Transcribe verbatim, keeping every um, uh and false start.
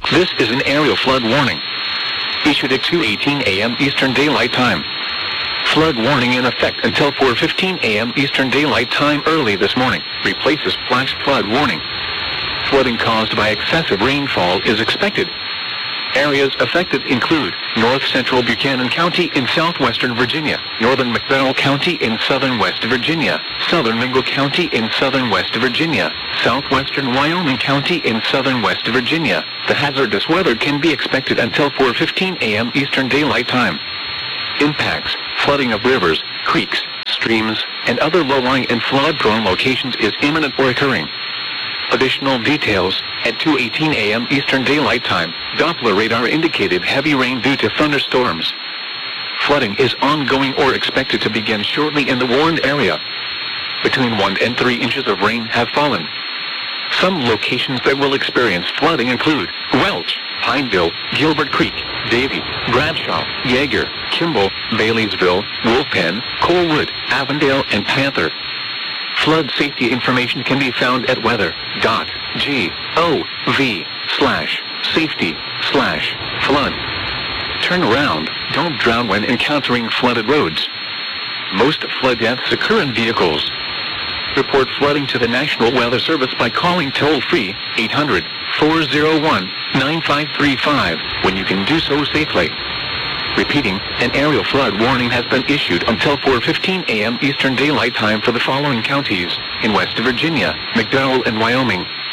This is an aerial flood warning, issued at two eighteen a m Eastern Daylight Time. Flood warning in effect until four fifteen a m Eastern Daylight Time early this morning. Replaces flash flood warning. Flooding caused by excessive rainfall is expected. Areas affected include north central Buchanan County in southwestern Virginia, northern McDowell County in southern West Virginia, southern Mingo County in southern West Virginia, southwestern Wyoming County in southern West Virginia. The hazardous weather can be expected until four fifteen a m Eastern Daylight Time. Impacts: flooding of rivers, creeks, streams, and other low-lying and flood-prone locations is imminent or occurring. Additional details: at two eighteen a m Eastern Daylight Time, Doppler radar indicated heavy rain due to thunderstorms. Flooding is ongoing or expected to begin shortly in the warned area. Between one and three inches of rain have fallen. Some locations that will experience flooding include Welch, Pineville, Gilbert Creek, Davie, Bradshaw, Yeager, Kimball, Baileysville, Wolfpen, Coalwood, Avondale, and Panther. Flood safety information can be found at weather dot gov slash safety slash flood. Turn around. Don't drown when encountering flooded roads. Most flood deaths occur in vehicles. Report flooding to the National Weather Service by calling toll-free eight hundred, four oh one, nine five three five when you can do so safely. Repeating, an aerial flood warning has been issued until four fifteen a m Eastern Daylight Time for the following counties in West Virginia, McDowell, and Wyoming.